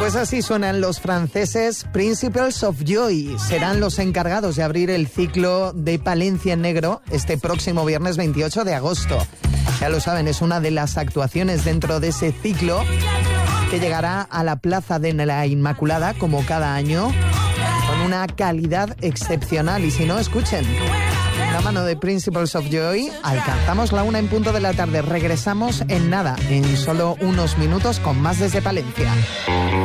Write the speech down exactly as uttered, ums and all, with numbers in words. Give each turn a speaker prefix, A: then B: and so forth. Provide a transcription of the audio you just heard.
A: Pues así suenan los franceses Principles of Joy. Serán los encargados de abrir el ciclo de Palencia en Negro este próximo viernes veintiocho de agosto. Ya lo saben, es una de las actuaciones dentro de ese ciclo que llegará a la Plaza de la Inmaculada, como cada año, con una calidad excepcional. Y si no, escuchen, la mano de Principles of Joy. Alcanzamos la una en punto de la tarde. Regresamos en nada, en solo unos minutos, con más desde Palencia.